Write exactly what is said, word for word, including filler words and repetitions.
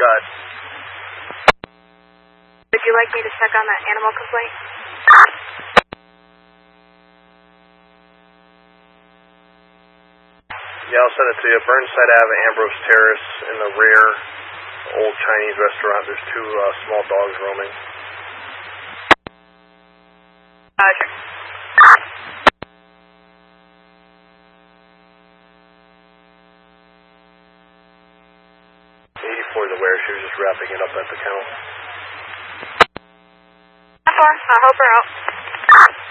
Scott. Would you like me to check on that animal complaint? Yeah, I'll send it to you. Burnside Ave, Ambrose Terrace, in the rear, old Chinese restaurant. There's two uh, small dogs roaming. Roger. eighty-four is aware. She was just wrapping it up at the kennel. I'll help her out.